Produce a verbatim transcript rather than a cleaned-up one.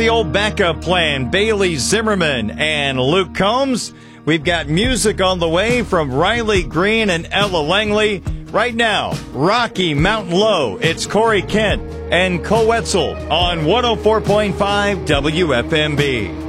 The old backup plan, Bailey Zimmerman and Luke Combs. We've got music on the way from Riley Green and Ella Langley. Right now, Rocky Mountain Low. It's Corey Kent and Cole Wetzel on one oh four point five W F M B.